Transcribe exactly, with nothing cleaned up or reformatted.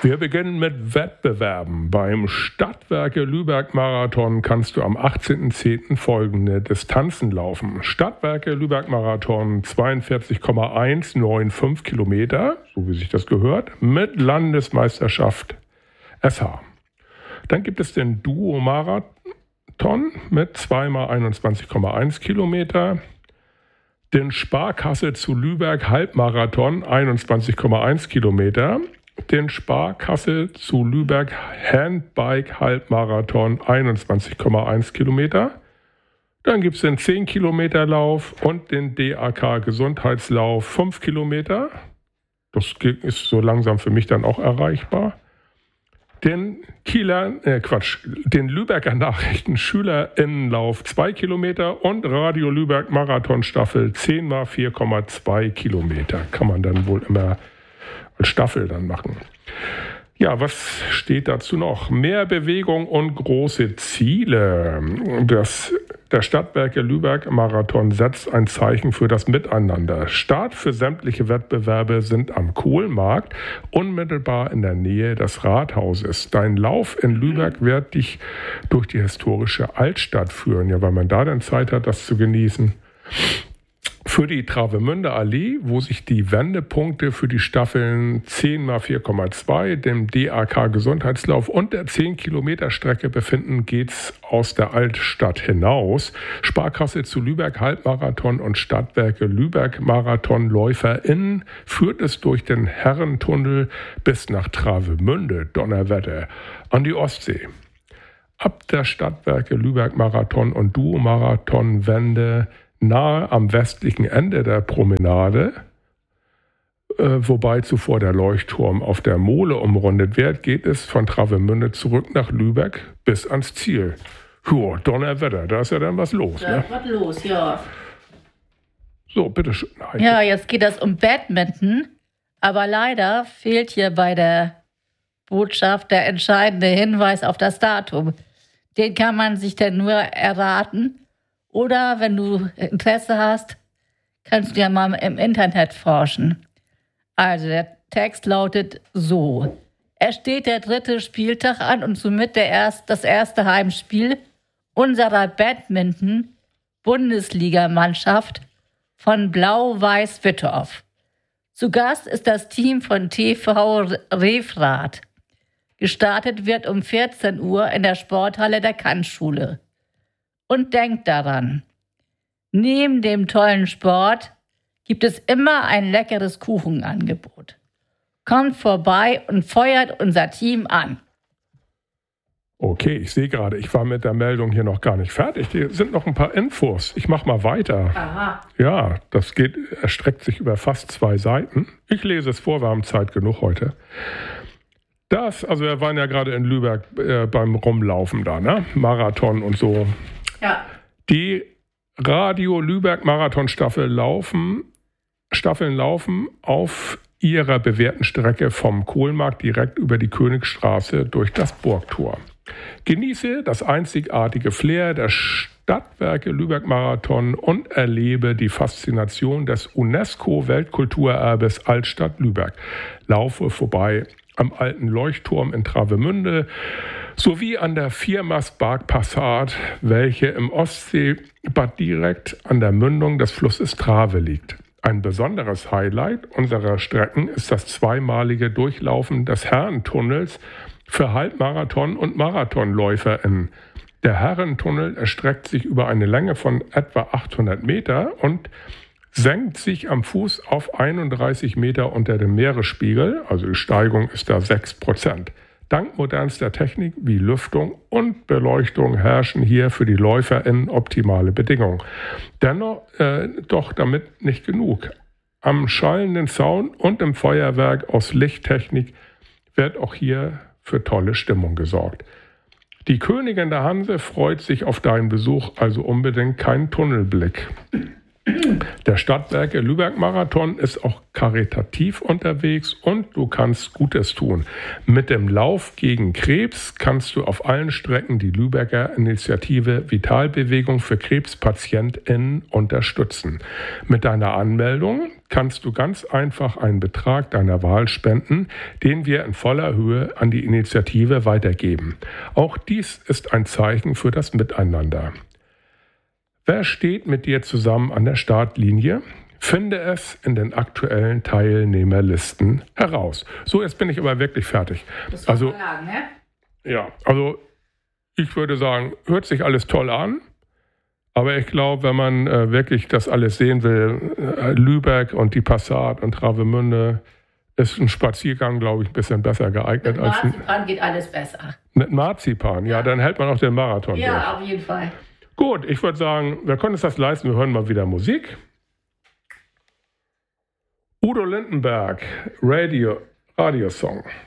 Wir beginnen mit Wettbewerben. Beim Stadtwerke Lübeck-Marathon kannst du am achtzehnten zehnten folgende Distanzen laufen. Stadtwerke Lübeck-Marathon zweiundvierzig Komma hundertfünfundneunzig Kilometer, so wie sich das gehört, mit Landesmeisterschaft S H. Dann gibt es den Duo-Marathon mit zwei mal einundzwanzig Komma eins Kilometer. Den Sparkasse zu Lübeck Halbmarathon einundzwanzig Komma eins Kilometer. Den Sparkasse zu Lübeck Handbike Halbmarathon einundzwanzig Komma eins Kilometer. Dann gibt es den zehn Kilometer Lauf und den D A K Gesundheitslauf fünf Kilometer. Das ist so langsam für mich dann auch erreichbar. Den Kieler, äh Quatsch, den Lübecker Nachrichten Schülerinnenlauf zwei Kilometer und Radio Lübeck Marathonstaffel zehn mal vier Komma zwei Kilometer. Kann man dann wohl immer als Staffel dann machen. Ja, was steht dazu noch? Mehr Bewegung und große Ziele. Das, der Stadtwerke Lübeck Marathon setzt ein Zeichen für das Miteinander. Start für sämtliche Wettbewerbe sind am Kohlmarkt, unmittelbar in der Nähe des Rathauses. Dein Lauf in Lübeck wird dich durch die historische Altstadt führen, ja, weil man da dann Zeit hat, das zu genießen. Für die Travemünder Allee, wo sich die Wendepunkte für die Staffeln zehn mal vier Komma zwei, dem D A K Gesundheitslauf und der zehn Kilometer Strecke befinden, geht's aus der Altstadt hinaus. Sparkasse zu Lübeck Halbmarathon und Stadtwerke Lübeck Marathonläuferinnen führt es durch den Herrentunnel bis nach Travemünde, Donnerwetter, an die Ostsee. Ab der Stadtwerke Lübeck Marathon und Duo-Marathon-Wende nahe am westlichen Ende der Promenade, äh, wobei zuvor der Leuchtturm auf der Mole umrundet wird, geht es von Travemünde zurück nach Lübeck bis ans Ziel. Joa, Donnerwetter, da ist ja dann was los. Da ne? ist was los, ja. So, bitteschön. Heike. Ja, jetzt geht es um Badminton, aber leider fehlt hier bei der Botschaft der entscheidende Hinweis auf das Datum. Den kann man sich dann nur erraten. Oder wenn du Interesse hast, kannst du ja mal im Internet forschen. Also der Text lautet so. Es steht der dritte Spieltag an und somit der erst, das erste Heimspiel unserer Badminton-Bundesligamannschaft von Blau-Weiß-Wittorf. Zu Gast ist das Team von T V Refrath. Gestartet wird um vierzehn Uhr in der Sporthalle der Kantschule. Und denkt daran, neben dem tollen Sport gibt es immer ein leckeres Kuchenangebot. Kommt vorbei und feuert unser Team an. Okay, ich sehe gerade, ich war mit der Meldung hier noch gar nicht fertig. Hier sind noch ein paar Infos. Ich mache mal weiter. Aha. Ja, das geht, erstreckt sich über fast zwei Seiten. Ich lese es vor, wir haben Zeit genug heute. Das, also wir waren ja gerade in Lübeck äh, beim Rumlaufen da, ne? Marathon und so. Ja. Die Radio Lübeck Marathonstaffel laufen, Staffeln laufen auf ihrer bewährten Strecke vom Kohlmarkt direkt über die Königstraße durch das Burgtor. Genieße das einzigartige Flair der Stadtwerke Lübeck Marathon und erlebe die Faszination des UNESCO-Weltkulturerbes Altstadt Lübeck. Laufe vorbei am alten Leuchtturm in Travemünde sowie an der Viermast-Parkpassage, welche im Ostseebad direkt an der Mündung des Flusses Trave liegt. Ein besonderes Highlight unserer Strecken ist das zweimalige Durchlaufen des Herrentunnels für Halbmarathon- und MarathonläuferInnen. Der Herrentunnel erstreckt sich über eine Länge von etwa achthundert Meter und senkt sich am Fuß auf einunddreißig Meter unter dem Meeresspiegel, also die Steigung ist da sechs Prozent. Dank modernster Technik wie Lüftung und Beleuchtung herrschen hier für die LäuferInnen optimale Bedingungen. Dennoch äh, doch damit nicht genug. Am schallenden Sound und im Feuerwerk aus Lichttechnik wird auch hier für tolle Stimmung gesorgt. Die Königin der Hanse freut sich auf deinen Besuch, also unbedingt keinen Tunnelblick. Der Stadtwerke Lübeck Marathon ist auch karitativ unterwegs und du kannst Gutes tun. Mit dem Lauf gegen Krebs kannst du auf allen Strecken die Lübecker Initiative Vitalbewegung für KrebspatientInnen unterstützen. Mit deiner Anmeldung kannst du ganz einfach einen Betrag deiner Wahl spenden, den wir in voller Höhe an die Initiative weitergeben. Auch dies ist ein Zeichen für das Miteinander. Wer steht mit dir zusammen an der Startlinie? Finde es in den aktuellen Teilnehmerlisten heraus. So, jetzt bin ich aber wirklich fertig. Das also, sagen, ne? Ja, also ich würde sagen, hört sich alles toll an. Aber ich glaube, wenn man äh, wirklich das alles sehen will, äh, Lübeck und die Passat und Travemünde, ist ein Spaziergang, glaube ich, ein bisschen besser geeignet. Mit als ein, Marzipan geht alles besser. Mit Marzipan, ja, dann hält man auch den Marathon durch. Ja, auf jeden Fall. Gut, ich würde sagen, wir können uns das leisten, wir hören mal wieder Musik. Udo Lindenberg, Radio, Radiosong.